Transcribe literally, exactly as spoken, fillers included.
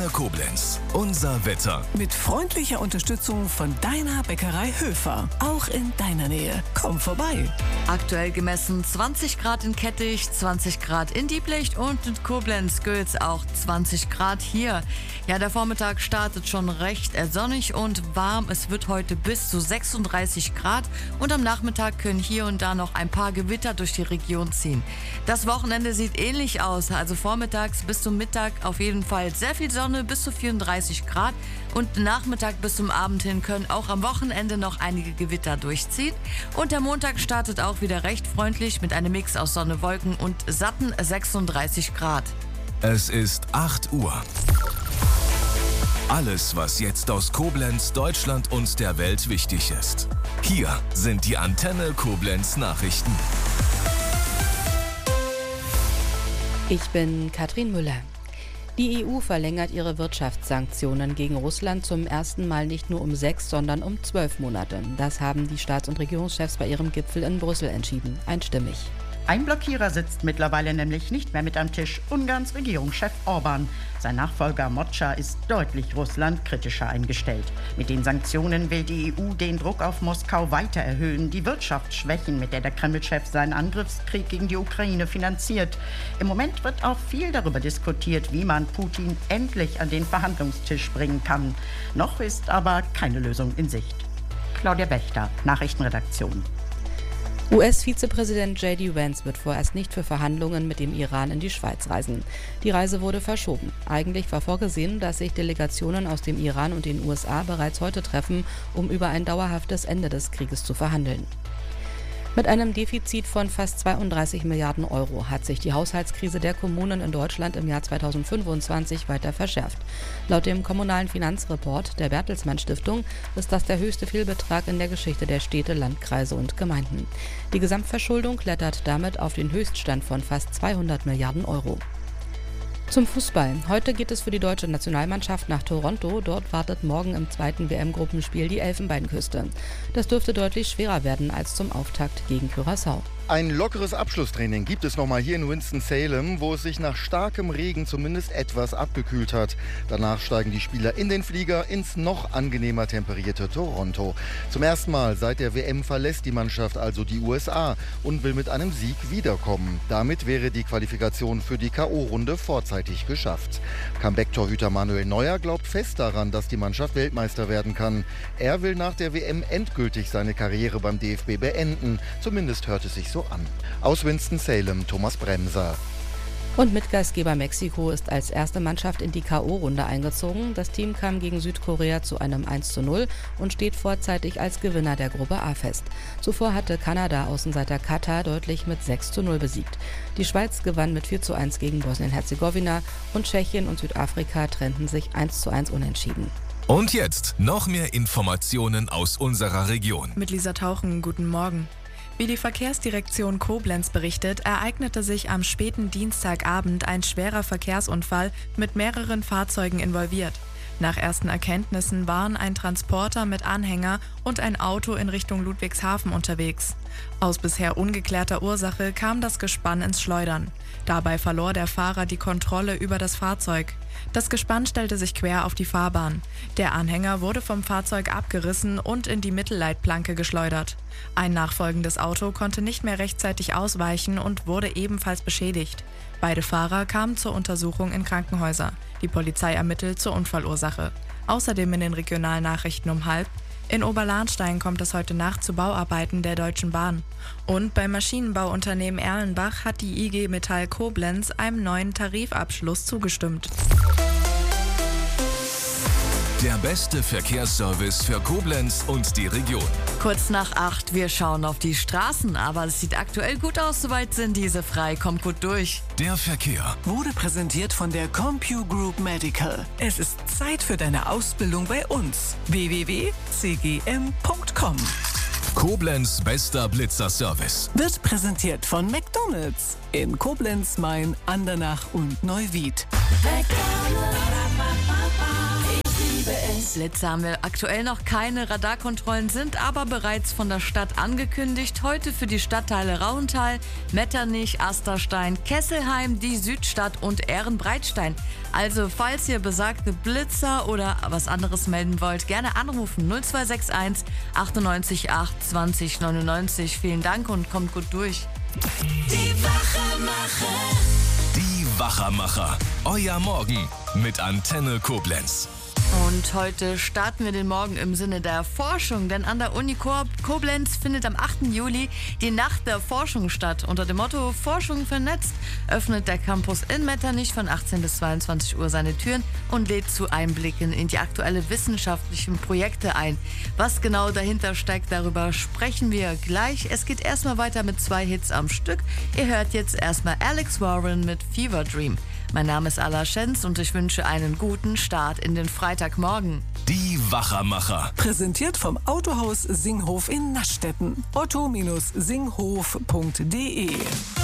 Antenne Koblenz. Unser Wetter. Mit freundlicher Unterstützung von deiner Bäckerei Höfer. Auch in deiner Nähe. Komm vorbei. Aktuell gemessen zwanzig Grad in Kettich, zwanzig Grad in Dieblicht und in Koblenz-Gülz auch zwanzig Grad hier. Ja, der Vormittag startet schon recht sonnig und warm. Es wird heute bis zu sechsunddreißig Grad und am Nachmittag können hier und da noch ein paar Gewitter durch die Region ziehen. Das Wochenende sieht ähnlich aus, also vormittags bis zum Mittag auf jeden Fall sehr viel Sonne bis zu vierunddreißig Grad und Nachmittag bis zum Abend hin können auch am Wochenende noch einige Gewitter durchziehen. Und der Montag startet auch wieder recht freundlich mit einem Mix aus Sonne, Wolken und satten sechsunddreißig Grad. Es ist acht Uhr. Alles, was jetzt aus Koblenz, Deutschland und der Welt wichtig ist. Hier sind die Antenne Koblenz Nachrichten. Ich bin Katrin Müller. Die E U verlängert ihre Wirtschaftssanktionen gegen Russland zum ersten Mal nicht nur um sechs, sondern um zwölf Monate. Das haben die Staats- und Regierungschefs bei ihrem Gipfel in Brüssel entschieden. Einstimmig. Ein Blockierer sitzt mittlerweile nämlich nicht mehr mit am Tisch, Ungarns Regierungschef Orbán. Sein Nachfolger Mocsa ist deutlich Russland kritischer eingestellt. Mit den Sanktionen will die E U den Druck auf Moskau weiter erhöhen, die Wirtschaft schwächen, mit der der Kreml-Chef seinen Angriffskrieg gegen die Ukraine finanziert. Im Moment wird auch viel darüber diskutiert, wie man Putin endlich an den Verhandlungstisch bringen kann. Noch ist aber keine Lösung in Sicht. Claudia Wächter, Nachrichtenredaktion. U S-Vizepräsident J D Vance wird vorerst nicht für Verhandlungen mit dem Iran in die Schweiz reisen. Die Reise wurde verschoben. Eigentlich war vorgesehen, dass sich Delegationen aus dem Iran und den U S A bereits heute treffen, um über ein dauerhaftes Ende des Krieges zu verhandeln. Mit einem Defizit von fast zweiunddreißig Milliarden Euro hat sich die Haushaltskrise der Kommunen in Deutschland im Jahr zweitausendfünfundzwanzig weiter verschärft. Laut dem kommunalen Finanzreport der Bertelsmann Stiftung ist das der höchste Fehlbetrag in der Geschichte der Städte, Landkreise und Gemeinden. Die Gesamtverschuldung klettert damit auf den Höchststand von fast zweihundert Milliarden Euro. Zum Fußball. Heute geht es für die deutsche Nationalmannschaft nach Toronto. Dort wartet morgen im zweiten W M-Gruppenspiel die Elfenbeinküste. Das dürfte deutlich schwerer werden als zum Auftakt gegen Curaçao. Ein lockeres Abschlusstraining gibt es nochmal hier in Winston-Salem, wo es sich nach starkem Regen zumindest etwas abgekühlt hat. Danach steigen die Spieler in den Flieger ins noch angenehmer temperierte Toronto. Zum ersten Mal seit der W M verlässt die Mannschaft also die U S A und will mit einem Sieg wiederkommen. Damit wäre die Qualifikation für die K O-Runde vorzeitig geschafft. Comeback-Torhüter Manuel Neuer glaubt fest daran, dass die Mannschaft Weltmeister werden kann. Er will nach der W M endgültig seine Karriere beim D F B beenden. Zumindest hört es sich so an. Aus Winston-Salem, Thomas Bremser. Und Mitgastgeber Mexiko ist als erste Mannschaft in die K O-Runde eingezogen. Das Team kam gegen Südkorea zu einem eins zu null und steht vorzeitig als Gewinner der Gruppe A fest. Zuvor hatte Kanada Außenseiter Katar deutlich mit sechs zu null besiegt. Die Schweiz gewann mit vier zu eins gegen Bosnien-Herzegowina und Tschechien und Südafrika trennten sich eins zu eins unentschieden. Und jetzt noch mehr Informationen aus unserer Region. Mit Lisa Tauchen, guten Morgen. Wie die Verkehrsdirektion Koblenz berichtet, ereignete sich am späten Dienstagabend ein schwerer Verkehrsunfall mit mehreren Fahrzeugen involviert. Nach ersten Erkenntnissen waren ein Transporter mit Anhänger und ein Auto in Richtung Ludwigshafen unterwegs. Aus bisher ungeklärter Ursache kam das Gespann ins Schleudern. Dabei verlor der Fahrer die Kontrolle über das Fahrzeug. Das Gespann stellte sich quer auf die Fahrbahn. Der Anhänger wurde vom Fahrzeug abgerissen und in die Mittelleitplanke geschleudert. Ein nachfolgendes Auto konnte nicht mehr rechtzeitig ausweichen und wurde ebenfalls beschädigt. Beide Fahrer kamen zur Untersuchung in Krankenhäuser. Die Polizei ermittelt zur Unfallursache. Außerdem in den Regionalnachrichten um halb: In Oberlahnstein kommt es heute Nacht zu Bauarbeiten der Deutschen Bahn. Und beim Maschinenbauunternehmen Erlenbach hat die I G Metall Koblenz einem neuen Tarifabschluss zugestimmt. Der beste Verkehrsservice für Koblenz und die Region. Kurz nach acht, wir schauen auf die Straßen, aber es sieht aktuell gut aus, soweit sind diese frei, kommt gut durch. Der Verkehr Wurde präsentiert von der Compu Group Medical. Es ist Zeit für deine Ausbildung bei uns. w w w punkt c g m punkt com. Koblenz bester Blitzerservice. Wird präsentiert von McDonald's in Koblenz, Main, Andernach und Neuwied. McDonald's. liebe es. Blitze haben wir aktuell noch keine. Radarkontrollen sind aber bereits von der Stadt angekündigt. Heute für die Stadtteile Rauental, Metternich, Asterstein, Kesselheim, die Südstadt und Ehrenbreitstein. Also falls ihr besagte Blitzer oder was anderes melden wollt, gerne anrufen null zwei sechs eins achtundneunzig acht zwanzig neunundneunzig. Vielen Dank und kommt gut durch. Die Wachermacher. Die Wachermacher. Euer Morgen mit Antenne Koblenz. Und heute starten wir den Morgen im Sinne der Forschung, denn an der Uni Koblenz findet am achten Juli die Nacht der Forschung statt. Unter dem Motto Forschung vernetzt öffnet der Campus in Metternich von achtzehn bis zweiundzwanzig Uhr seine Türen und lädt zu Einblicken in die aktuellen wissenschaftlichen Projekte ein. Was genau dahinter steckt, darüber sprechen wir gleich. Es geht erstmal weiter mit zwei Hits am Stück. Ihr hört jetzt erstmal Alex Warren mit Fever Dream. Mein Name ist Ala Schenz und ich wünsche einen guten Start in den Freitagmorgen. Die Wachermacher. Präsentiert vom Autohaus Singhof in Naschstetten. otto Bindestrich singhof punkt de